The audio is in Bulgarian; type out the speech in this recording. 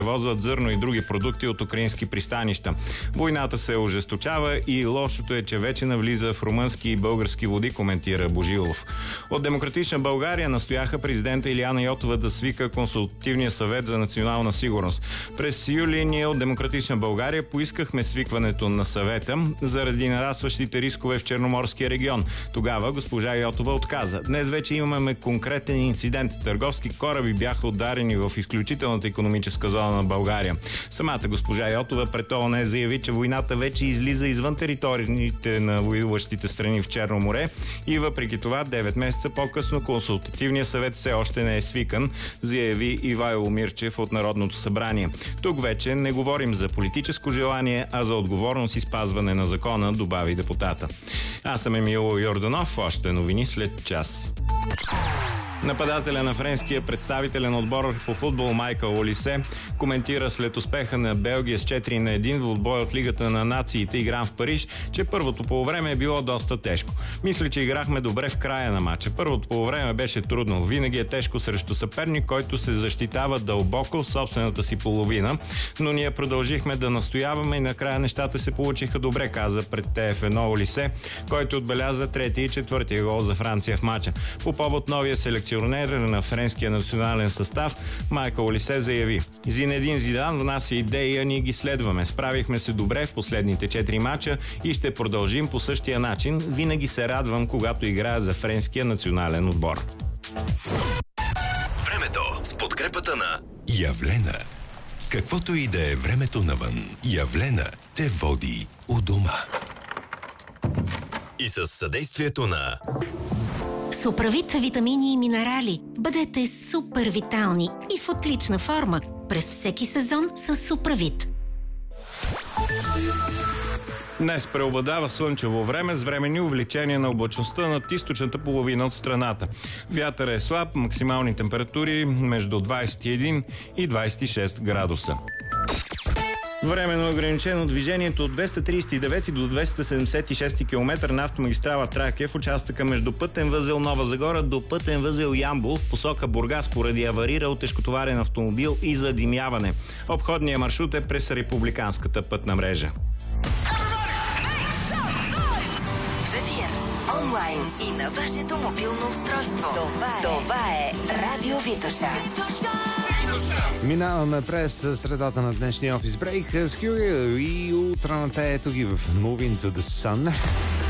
превозват зърно и други продукти от украински пристанища. Войната се ожесточава и лошото е, че вече навлиза в румънски и български води, коментира Божилов. От Демократична България настояха президента Илияна Йотова да свика Консултативния съвет за национална сигурност. През юли ние от Демократична България поискахме свикването на съвета заради нарастващите рискове в Черноморския регион. Тогава госпожа Йотова отказа. Днес вече имаме конкретен инцидент. Търговски кораби бяха ударени в изключителната икономическа зона на България. Самата госпожа Йотова пред ООН заяви, че войната вече излиза извън териториите на воюващите страни в Черно море и въпреки това 9 месеца по-късно Консултативният съвет все още не е свикан, заяви Ивайло Мирчев от Народното събрание. Тук вече не говорим за политическо желание, а за отговорност и спазване на закона, добави депутата. Аз съм Емил Йорданов, още новини след час. Нападателя на френския представителен отбор по футбол Майкъл Олисе коментира след успеха на Белгия с 4-1 в отбой от Лигата на нациите, игран в Париж, че първото полувреме е било доста тежко. Мисля, че играхме добре в края на матча. Първото полувреме беше трудно. Винаги е тежко срещу съперник, който се защитава дълбоко в собствената си половина, но ние продължихме да настояваме и накрая нещата се получиха добре, каза пред ТФ1 Олисе, който отбеляза третия и четвъртия гол за Франция в матча. По повод новия селекционер на френския национален състав, Майкъл Олисе заяви: Зинедин Зидан внася идеи, а ние ги следваме. Справихме се добре в последните 4 мача и ще продължим по същия начин. Винаги се радвам, когато играя за френския национален отбор. Времето с подкрепата на Явлена. Каквото и да е времето навън, Явлена те води у дома. И със съдействието на Суправит витамини и минерали. Бъдете супер витални и в отлична форма през всеки сезон с Суправит. Днес преобладава слънчево време с временни увеличения на облачността над източната половина от страната. Вятър е слаб, максимални температури между 21 и 26 градуса. Временно ограничено движението от 239 до 276 км на автомагистрала Тракия в участъка между пътен възел Нова Загора до пътен възел Ямбол в посока Бургас поради аварирал тежкотоварен автомобил и задимяване. Обходният маршрут е през републиканската пътна мрежа. В ефир, онлайн и на вашето мобилно устройство. Това е Радио Витоша. Минаваме през средата на днешния офис брейк с Хюго и утраната ето ги в Moving to the Sun.